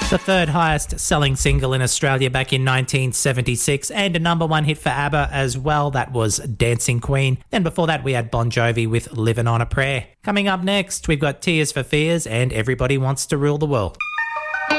The third highest selling single in Australia back in 1976, and a number one hit for ABBA as well. That was Dancing Queen. Then before that, we had Bon Jovi with Living on a Prayer. Coming up next, we've got Tears for Fears and Everybody Wants to Rule the World.